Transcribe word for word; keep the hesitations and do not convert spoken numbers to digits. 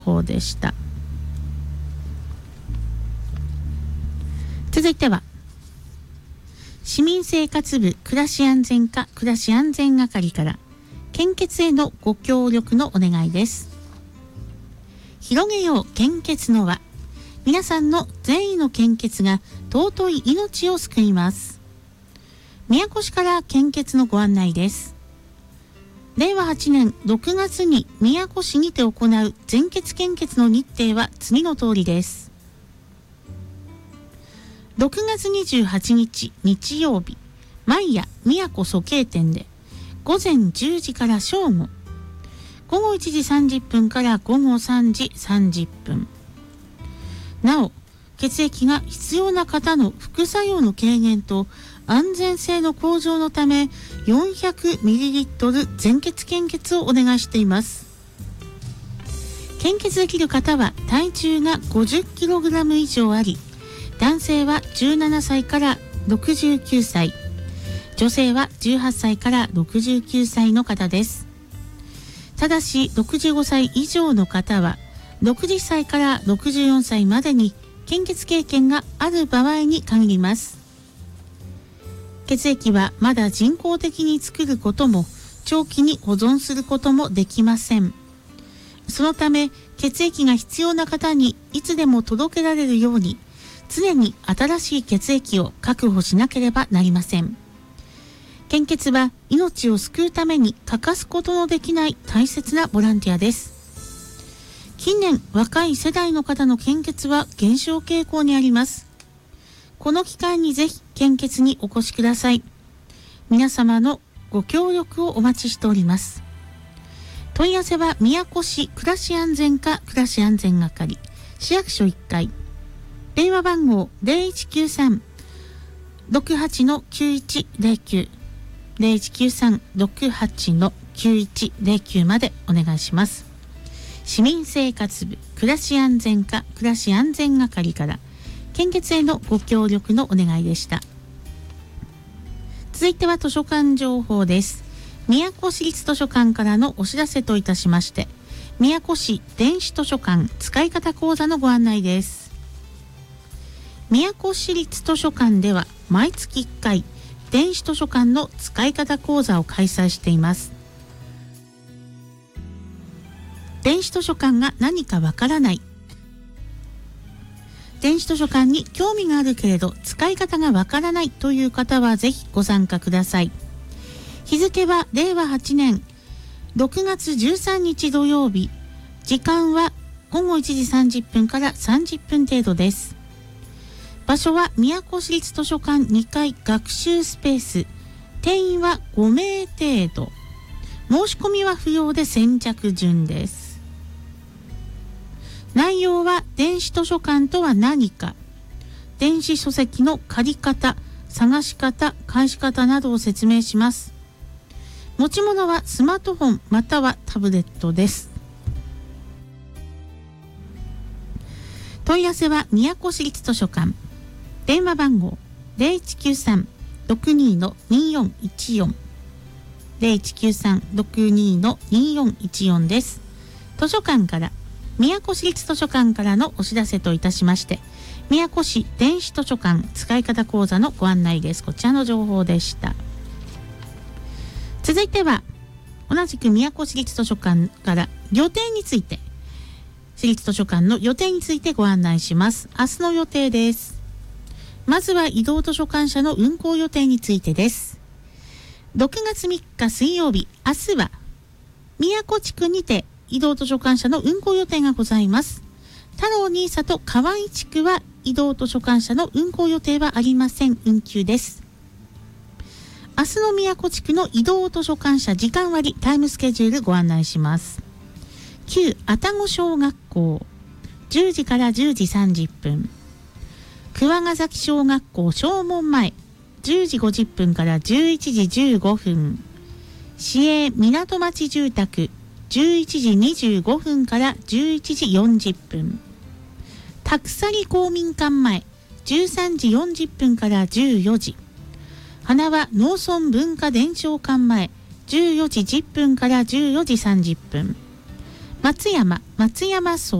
方でした。続いては市民生活部暮らし安全課暮らし安全係から献血へのご協力のお願いです。広げよう献血の輪、皆さんの善意の献血が尊い命を救います。宮古市から献血のご案内です。れいわはちねんろくがつに宮古市にて行う全血献血の日程は次の通りです。ろくがつにじゅうはちにち日曜日、毎夜宮古蘇渓店でごぜんじゅうじから正午、ごごいちじさんじゅっぷんからごごさんじさんじゅっぷん。なお、血液が必要な方の副作用の軽減と安全性の向上のため よんひゃくミリリットル 全血献血をお願いしています。献血できる方は体重が ごじゅっキログラム 以上あり、男性はじゅうななさいからろくじゅうきゅうさい、女性はじゅうはっさいからろくじゅうきゅうさいの方です。ただしろくじゅうごさい以上の方はろくじゅっさいからろくじゅうよんさいまでに献血経験がある場合に限ります。血液はまだ人工的に作ることも長期に保存することもできません。そのため血液が必要な方にいつでも届けられるように常に新しい血液を確保しなければなりません。献血は命を救うために欠かすことのできない大切なボランティアです。近年若い世代の方の献血は減少傾向にあります。この機会にぜひ献血にお越しください。皆様のご協力をお待ちしております。問い合わせは宮古市暮らし安全課暮らし安全係市役所いっかい、電話番号 ゼロいちきゅうさん ろくはち きゅういちゼロきゅう ゼロいちきゅうさん ろくはち きゅういちゼロきゅうまでお願いします。市民生活部暮らし安全課暮らし安全係から献血へのご協力のお願いでした。続いては図書館情報です。宮古市立図書館からのお知らせといたしまして、宮古市電子図書館使い方講座のご案内です。宮古市立図書館では毎月いっかい電子図書館の使い方講座を開催しています。電子図書館が何かわからない、電子図書館に興味があるけれど使い方がわからないという方はぜひご参加ください。日付はれいわはちねんろくがつじゅうさんにち土曜日、時間はごごいちじさんじゅっぷんからさんじゅっぷん程度です。場所は宮古市立図書館にかい学習スペース、定員はごめい程度、申し込みは不要で先着順です。内容は電子図書館とは何か、電子書籍の借り方、探し方、返し方などを説明します。持ち物はスマートフォンまたはタブレットです。問い合わせは宮古市立図書館、電話番号 ゼロいちきゅうさん ろくに によんいちよん ゼロいちきゅうさん ろくに によんいちよんです。図書館から宮古市立図書館からのお知らせといたしまして、宮古市電子図書館使い方講座のご案内です。こちらの情報でした。続いては同じく宮古市立図書館から予定について、市立図書館の予定についてご案内します。明日の予定です。まずは移動図書館車の運行予定についてです。ろくがつみっか水曜日、明日は宮古地区にて移動図書館車の運行予定がございます。太郎新座と河合地区は移動図書館車の運行予定はありません。運休です。明日の宮古地区の移動図書館車時間割タイムスケジュールご案内します。旧愛宕小学校じゅうじからじゅうじさんじゅっぷん、桑ヶ崎小学校正門前じゅうじごじゅっぷんからじゅういちじじゅうごふん、市営港町住宅じゅういちじにじゅうごふんからじゅういちじよんじゅっぷん、たくさり公民館前じゅうさんじよんじゅっぷんからじゅうよじ、花輪農村文化伝承館前じゅうよじじゅっぷんからじゅうよじさんじゅっぷん、 松山松山荘